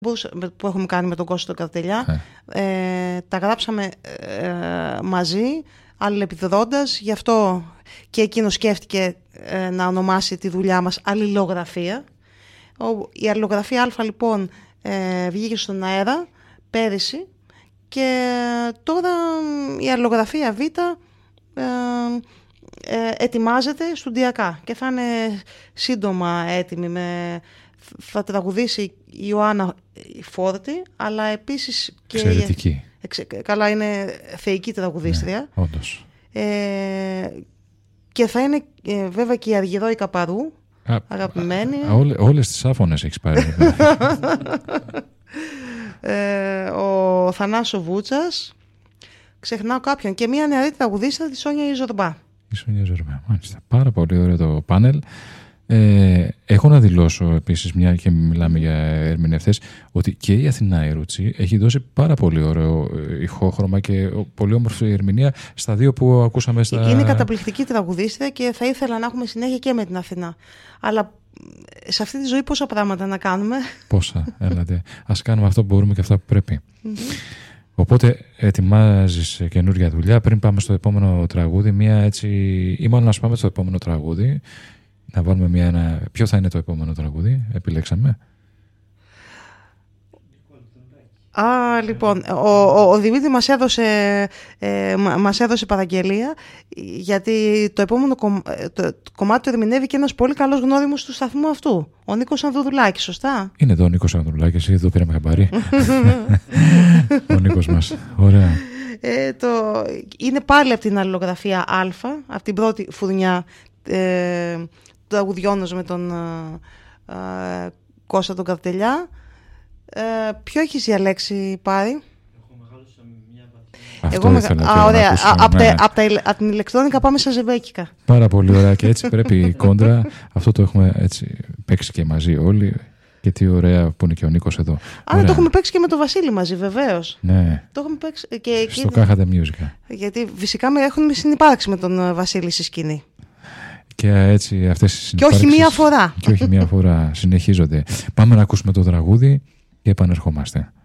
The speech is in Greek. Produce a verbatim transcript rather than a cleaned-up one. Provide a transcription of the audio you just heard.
που έχουμε κάνει με τον Κώστα τον Καρτελιά, ε. Ε, τα γράψαμε ε, μαζί, αλληλεπιδρώντας, γι' αυτό και εκείνο σκέφτηκε ε, να ονομάσει τη δουλειά μας αλληλογραφία. Ο, η αλληλογραφία Α λοιπόν ε, βγήκε στον αέρα πέρυσι και τώρα η αλληλογραφία Β ε, ε, ετοιμάζεται στουντιακά και θα είναι σύντομα έτοιμη. Με, θα τραγουδήσει η Ιωάννα Φόρτη, αλλά επίσης και... Εξαιρετική. Εξε, καλά, είναι θεϊκή τραγουδίστρια. Ναι, όντως. Ε, και θα είναι ε, βέβαια και η Αργυρόη Καπαρού, α, αγαπημένη. Α, όλε, όλες τις άφωνες έχεις πάρει. ε, ο Θανάσο Βούτσας, ξεχνάω κάποιον, και μια νεαρή τραγουδίστρια, τη Σόνια Ιζορμπά. Η Σόνια Ιζορμπά, μάλιστα. Πάρα πολύ ωραίο το πάνελ. Ε, έχω να δηλώσω επίσης, μια και μιλάμε για ερμηνευτές, ότι και η Αθηνά η Ρούτσι έχει δώσει πάρα πολύ ωραίο ηχόχρωμα και πολύ όμορφη ερμηνεία στα δύο που ακούσαμε στα... Είναι καταπληκτική τραγουδίστρια και θα ήθελα να έχουμε συνέχεια και με την Αθηνά. Αλλά σε αυτή τη ζωή πόσα πράγματα να κάνουμε. Πόσα, έλατε. Ας κάνουμε αυτό που μπορούμε και αυτά που πρέπει. Οπότε ετοιμάζεις καινούργια δουλειά. Πριν πάμε στο επόμενο τραγούδι, μια έτσι... ή μάλλον να πάμε στο επόμενο τραγούδι. Να βάλουμε μια, ένα... Ποιο θα είναι το επόμενο τραγούδι, επιλέξαμε. Α, λοιπόν, ο, ο, ο Δημήτρη μας έδωσε, ε, μας έδωσε παραγγελία, γιατί το επόμενο κομ, το, το κομμάτι το ερμηνεύει και ένας πολύ καλός γνώριμος του σταθμού αυτού, ο Νίκος Ανδρουλάκης, σωστά? Είναι εδώ ο Νίκος Ανδρουλάκης, εδώ πήραμε χαμπάρι. Ο Νίκος μας, ωραία. Ε, το, είναι πάλι από την αλληλογραφία Α, από την πρώτη φουρνιά ε, του τραγουδιώνος με τον ε, Κώστα τον Καρτελιά. Ε, ποιο έχεις διαλέξει, Πάρη? Αυτό Εγώ ήθελα με... Α, ωραία. Από ναι. τα... την ηλεκτρόνικα πάμε στα ζεμπέκικα. Πάρα πολύ ωραία, και έτσι πρέπει η κόντρα. Αυτό το έχουμε έτσι παίξει και μαζί όλοι. Και τι ωραία που είναι και ο Νίκος εδώ. Α, το έχουμε παίξει και με τον Βασίλη μαζί, βεβαίως. Ναι. Το έχουμε παίξει και στο Κάχατε Music. Γιατί φυσικά με έχουμε συνυπάρξει με τον Βασίλη στη σκηνή. Και έτσι αυτές οι και όχι μία φορά. Και όχι μία φορά συνεχίζονται. Πάμε να ακούσουμε το τραγούδι και επανερχόμαστε.